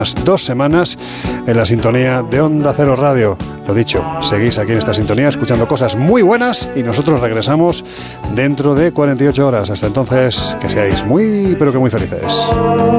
2 semanas en la sintonía de Onda Cero Radio. Lo dicho, seguís aquí en esta sintonía escuchando cosas muy buenas y nosotros regresamos dentro de 48 horas. Hasta entonces, que seáis muy, pero que muy felices.